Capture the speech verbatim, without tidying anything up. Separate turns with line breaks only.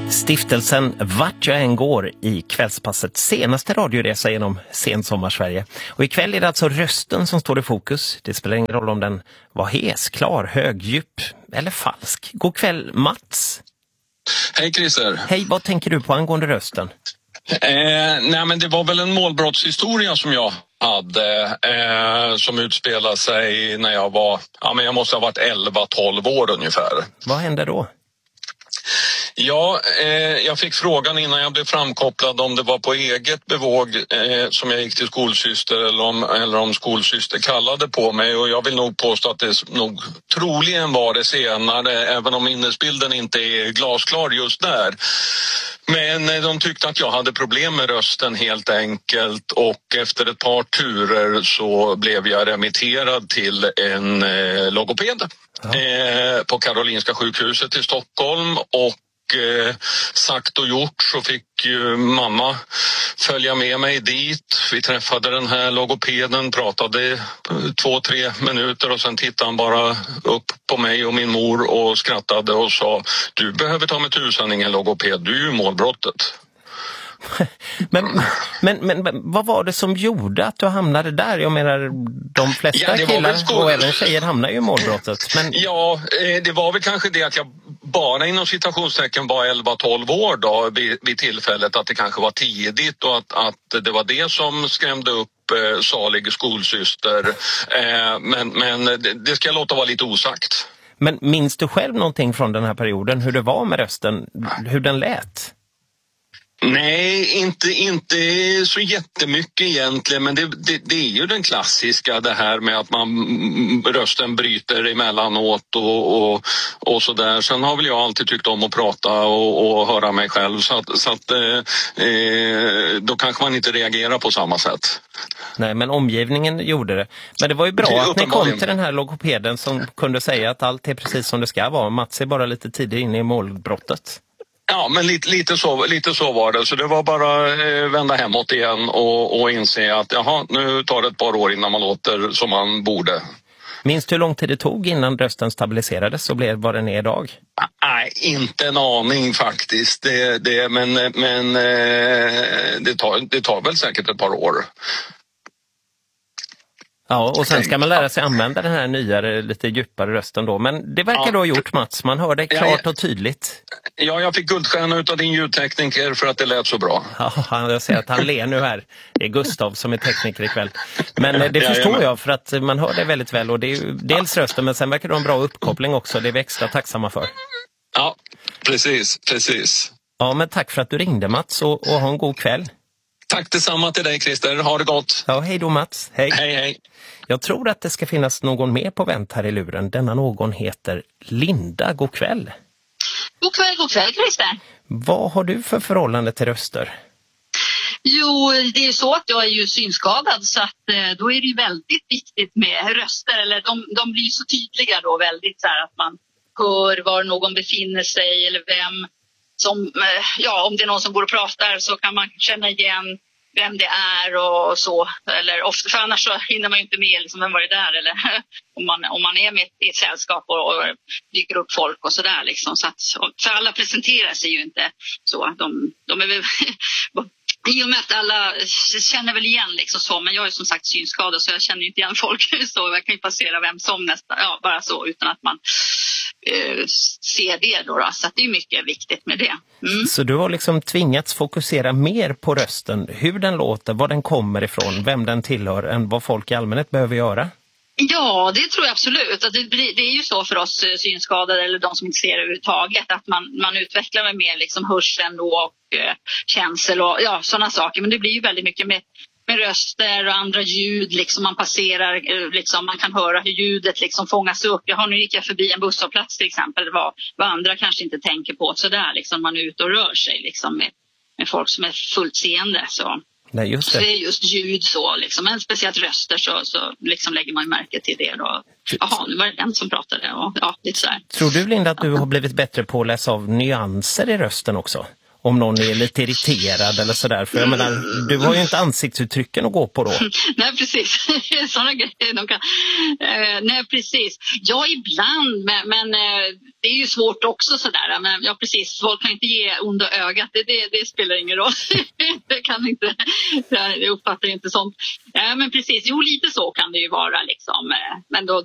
Stiftelsen Vart jag än går i Kvällspassets senaste radioresa genom sensommarsverige. Och ikväll är det alltså rösten som står i fokus. Det spelar ingen roll om den var hes, klar, hög, djup eller falsk. God kväll, Mats.
Hej Christer.
Hej, vad tänker du på angående rösten?
Eh, nej men det var väl en målbrottshistoria som jag hade eh, som utspelade sig när jag var, ja men jag måste ha varit elva tolv år ungefär.
Vad hände då?
Ja, eh, jag fick frågan innan jag blev framkopplad om det var på eget bevåg eh, som jag gick till skolsyster eller om, eller om skolsyster kallade på mig, och jag vill nog påstå att det nog troligen var det senare, även om minnesbilden inte är glasklar just där. Men eh, de tyckte att jag hade problem med rösten helt enkelt, och efter ett par turer så blev jag remitterad till en eh, logoped eh, på Karolinska sjukhuset i Stockholm, och Eh, sagt och gjort så fick ju mamma följa med mig dit. Vi träffade den här logopeden, pratade två, tre minuter och sen tittade han bara upp på mig och min mor och skrattade och sa: du behöver ta med tusan ingen logoped, du är ju målbrottet.
Men, men, men vad var det som gjorde att du hamnade där? Jag menar, de flesta ja, killar skol... och även tjejer hamnar ju i målbrottet. Men... Ja,
det var väl kanske det att jag bara inom citationstecken var elva tolv år då vid, vid tillfället, att det kanske var tidigt och att, att det var det som skrämde upp eh, salig skolsyster. Eh, men men det, det ska jag låta vara lite osagt.
Men minns du själv någonting från den här perioden? Hur det var med rösten? Hur den lät?
Nej, inte, inte så jättemycket egentligen, men det, det, det är ju den klassiska, det här med att man rösten bryter emellanåt och, och, och sådär. Sen har väl jag alltid tyckt om att prata och, och höra mig själv, så att, så att eh, då kanske man inte reagerar på samma sätt.
Nej, men omgivningen gjorde det. Men det var ju bra det att ni kom till den här logopeden som kunde säga att allt är precis som det ska vara. Mats är bara lite tidigt inne i målbrottet.
Ja, men lite, lite, så, lite så var det. Så det var bara eh, vända hemåt igen och, och inse att jaha, nu tar det ett par år innan man låter som man borde.
Minns du hur lång tid det tog innan rösten stabiliserades och blev vad den är idag?
Nej, inte en aning faktiskt. Det, det, men men eh, det, tar, det tar väl säkert ett par år.
Ja, och sen ska man lära sig använda den här nyare, lite djupare rösten då. Men det verkar ja. då ha gjort, Mats. Man hör det klart och tydligt.
Ja, jag fick guldstjärna utav din ljudtekniker för att det lät så bra.
Ja, jag ser att han ler nu här. Det är Gustav som är tekniker ikväll. Men det förstår jag, för att man hör det väldigt väl. Och det är ju dels rösten, men sen verkar det ha en bra uppkoppling också. Det är vi extra tacksamma för.
Ja, precis, precis.
Ja, men tack för att du ringde, Mats, och, och ha en god kväll.
Tack detsamma till dig, Christer. Ha det gott.
Ja, hej då, Mats. Hej.
Hej, hej.
Jag tror att det ska finnas någon mer på vänt här i luren. Denna någon heter Linda. God kväll.
God kväll, god kväll, Christer.
Vad har du för förhållande till röster?
Jo, det är ju så att jag är ju synskadad, så att då är det ju väldigt viktigt med röster. Eller de, de blir så tydliga då, väldigt så här att man hör var någon befinner sig eller vem som, ja, om det är någon som går och pratar så kan man känna igen vem det är och så, eller ofta, för annars så hinner man ju inte med liksom, vem var det där, eller om man, om man är med i ett sällskap och, och dyker upp folk och sådär liksom, så att, för alla presenterar sig ju inte så, de, de är väl i och med att alla känner väl igen liksom så, men jag är som sagt synskadad så jag känner ju inte igen folk så jag kan ju passera vem som nästan, ja, bara så utan att man eh, ser det då, då, så att det är mycket viktigt med det. Mm.
Så du har liksom tvingats fokusera mer på rösten, hur den låter, var den kommer ifrån, vem den tillhör, än vad folk i allmänhet behöver göra?
Ja, det tror jag absolut. Att det, det är ju så för oss synskadade eller de som inte ser överhuvudtaget att man, man utvecklar med mer liksom hörseln och eh, känsel och ja, sådana saker. Men det blir ju väldigt mycket med, med röster och andra ljud. Liksom man passerar, liksom, man kan höra hur ljudet liksom fångas upp. Jag har nu gick jag förbi en busshållplats till exempel, vad, vad andra kanske inte tänker på. Så där liksom man är ute och rör sig liksom, med, med folk som är fullt seende så.
Nej, just det.
det är just ljud så liksom, men speciellt röster så, så liksom lägger man märke till det då. Jaha, nu var det den som pratade och ja, lite så här.
Tror du, Linda, att du har blivit bättre på att läsa av nyanser i rösten också? om någon är lite irriterad eller sådär. För jag menar, du har ju inte ansiktsuttrycken att gå på då.
Nej, precis. Sådana grejer. De kan... eh, nej, precis. Ja, ibland, men, men eh, det är ju svårt också sådär. Men ja, precis. Folk kan inte ge onda ögat. Det, det, det spelar ingen roll. det kan inte. Jag uppfattar inte sånt. Eh, men precis. Jo, lite så kan det ju vara liksom. Eh, men då